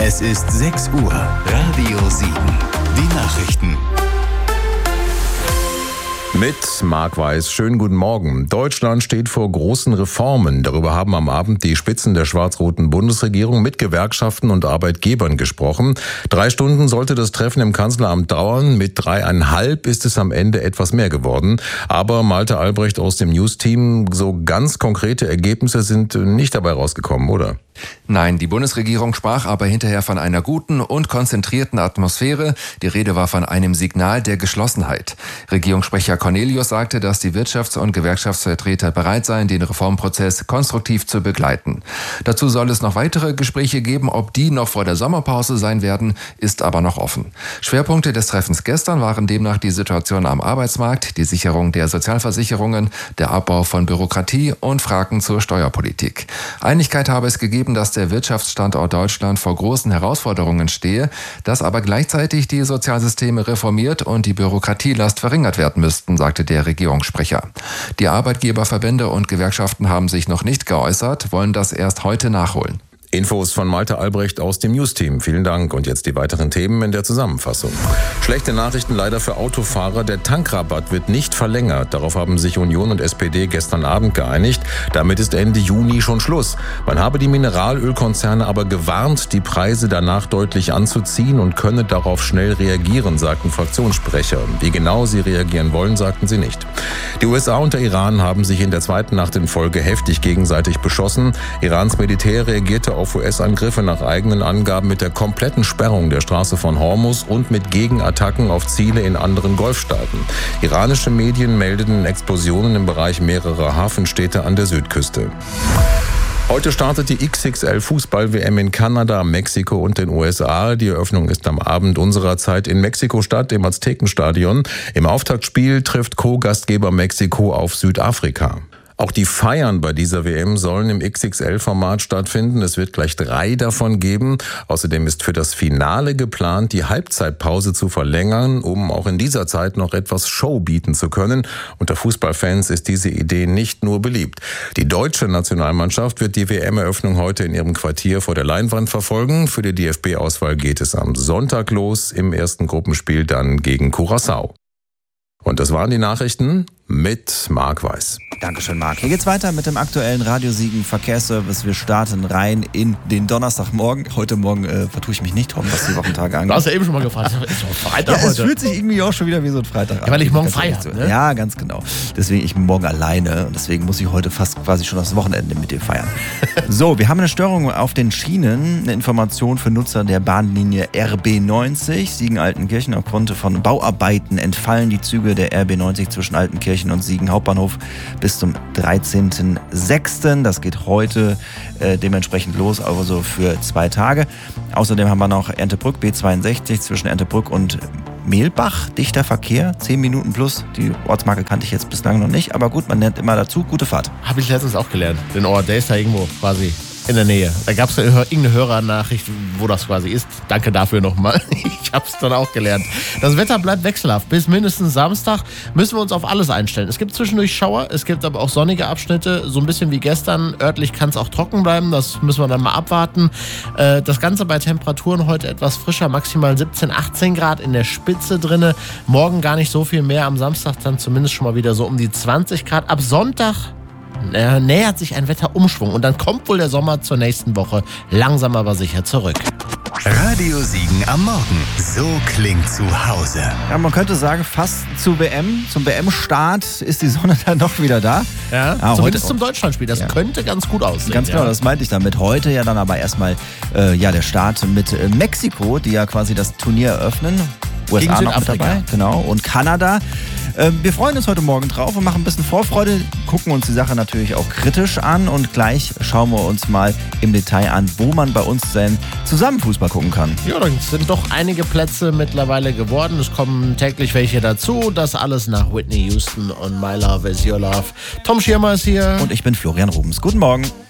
Es ist 6 Uhr. Radio 7. Die Nachrichten. Mit Marc Weiß. Schönen guten Morgen. Deutschland steht vor großen Reformen. Darüber haben am Abend die Spitzen der schwarz-roten Bundesregierung mit Gewerkschaften und Arbeitgebern gesprochen. 3 Stunden sollte das Treffen im Kanzleramt dauern. Mit 3,5 ist es am Ende etwas mehr geworden. Aber Malte Albrecht aus dem News-Team, so ganz konkrete Ergebnisse sind nicht dabei rausgekommen, oder? Nein, die Bundesregierung sprach aber hinterher von einer guten und konzentrierten Atmosphäre. Die Rede war von einem Signal der Geschlossenheit. Regierungssprecher Cornelius sagte, dass die Wirtschafts- und Gewerkschaftsvertreter bereit seien, den Reformprozess konstruktiv zu begleiten. Dazu soll es noch weitere Gespräche geben. Ob die noch vor der Sommerpause sein werden, ist aber noch offen. Schwerpunkte des Treffens gestern waren demnach die Situation am Arbeitsmarkt, die Sicherung der Sozialversicherungen, der Abbau von Bürokratie und Fragen zur Steuerpolitik. Einigkeit habe es gegeben, dass der Wirtschaftsstandort Deutschland vor großen Herausforderungen stehe, dass aber gleichzeitig die Sozialsysteme reformiert und die Bürokratielast verringert werden müssten, sagte der Regierungssprecher. Die Arbeitgeberverbände und Gewerkschaften haben sich noch nicht geäußert, wollen das erst heute nachholen. Infos von Malte Albrecht aus dem News-Team. Vielen Dank. Und jetzt die weiteren Themen in der Zusammenfassung. Schlechte Nachrichten leider für Autofahrer. Der Tankrabatt wird nicht verlängert. Darauf haben sich Union und SPD gestern Abend geeinigt. Damit ist Ende Juni schon Schluss. Man habe die Mineralölkonzerne aber gewarnt, die Preise danach deutlich anzuziehen und könne darauf schnell reagieren, sagten Fraktionssprecher. Wie genau sie reagieren wollen, sagten sie nicht. Die USA und der Iran haben sich in der zweiten Nacht in Folge heftig gegenseitig beschossen. Irans Militär reagierte auf US-Angriffe nach eigenen Angaben mit der kompletten Sperrung der Straße von Hormuz und mit Gegenattacken auf Ziele in anderen Golfstaaten. Iranische Medien meldeten Explosionen im Bereich mehrerer Hafenstädte an der Südküste. Heute startet die XXL-Fußball-WM in Kanada, Mexiko und den USA. Die Eröffnung ist am Abend unserer Zeit in Mexiko-Stadt im Aztekenstadion. Im Auftaktspiel trifft Co-Gastgeber Mexiko auf Südafrika. Auch die Feiern bei dieser WM sollen im XXL-Format stattfinden. Es wird gleich 3 davon geben. Außerdem ist für das Finale geplant, die Halbzeitpause zu verlängern, um auch in dieser Zeit noch etwas Show bieten zu können. Unter Fußballfans ist diese Idee nicht nur beliebt. Die deutsche Nationalmannschaft wird die WM-Eröffnung heute in ihrem Quartier vor der Leinwand verfolgen. Für die DFB-Auswahl geht es am Sonntag los, im ersten Gruppenspiel dann gegen Curaçao. Und das waren die Nachrichten mit Marc Weiß. Dankeschön, Marc. Hier geht's weiter mit dem aktuellen Radio Siegen Verkehrsservice. Wir starten rein in den Donnerstagmorgen. Heute Morgen vertue ich mich nicht, Tom, was die Wochentage angeht. Du hast ja eben schon mal gefragt. Ist doch Freitag ja, heute. Es fühlt sich irgendwie auch schon wieder wie so ein Freitag an. Ja, weil ich morgen feiere. Ne? Ja, ganz genau. Deswegen, ich bin morgen alleine und deswegen muss ich heute fast quasi schon das Wochenende mit dir feiern. So, wir haben eine Störung auf den Schienen. Eine Information für Nutzer der Bahnlinie RB90. Siegen-Altenkirchen. Aufgrund von Bauarbeiten entfallen die Züge der RB90 zwischen Altenkirchen und Siegen Hauptbahnhof bis zum 13.06. Das geht heute dementsprechend los, also für 2 Tage. Außerdem haben wir noch Erndtebrück B62 zwischen Erndtebrück und Mehlbach. Dichter Verkehr, 10 Minuten plus. Die Ortsmarke kannte ich jetzt bislang noch nicht, aber gut, man lernt immer dazu. Gute Fahrt. Habe ich letztens auch gelernt. Den Ort, der ist da irgendwo quasi in der Nähe. Da gab es irgendeine Hörernachricht, wo das quasi ist. Danke dafür nochmal. Ich habe es dann auch gelernt. Das Wetter bleibt wechselhaft. Bis mindestens Samstag müssen wir uns auf alles einstellen. Es gibt zwischendurch Schauer, es gibt aber auch sonnige Abschnitte. So ein bisschen wie gestern. Örtlich kann es auch trocken bleiben. Das müssen wir dann mal abwarten. Das Ganze bei Temperaturen heute etwas frischer. Maximal 17, 18 Grad in der Spitze drinne. Morgen gar nicht so viel mehr. Am Samstag dann zumindest schon mal wieder so um die 20 Grad. Ab Sonntag nähert sich ein Wetterumschwung und dann kommt wohl der Sommer zur nächsten Woche langsam aber sicher zurück. Radio Siegen am Morgen. So klingt zu Hause. Ja, man könnte sagen, fast zum WM-Start ist die Sonne dann doch wieder da. Ja, zumindest zum Deutschlandspiel. Das könnte ganz gut aussehen. Ganz genau, das meinte ich damit. Heute ja dann aber erstmal der Start mit Mexiko, die ja quasi das Turnier eröffnen. USA noch mit dabei, genau, und Kanada. Wir freuen uns heute Morgen drauf und machen ein bisschen Vorfreude, gucken uns die Sache natürlich auch kritisch an und gleich schauen wir uns mal im Detail an, wo man bei uns denn zusammen Fußball gucken kann. Ja, dann sind doch einige Plätze mittlerweile geworden. Es kommen täglich welche dazu. Das alles nach Whitney Houston und My Love is Your Love. Tom Schirmer ist hier. Und ich bin Florian Rubens. Guten Morgen.